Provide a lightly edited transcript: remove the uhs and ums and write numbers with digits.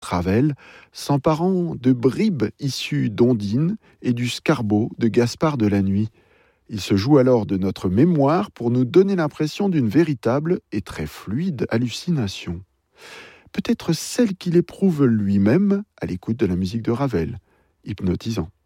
Ravel, s'emparant de bribes issues d'Ondine et du Scarbeau de Gaspard de la Nuit. Il se joue alors de notre mémoire pour nous donner l'impression d'une véritable et très fluide hallucination. Peut-être celle qu'il éprouve lui-même à l'écoute de la musique de Ravel, hypnotisant.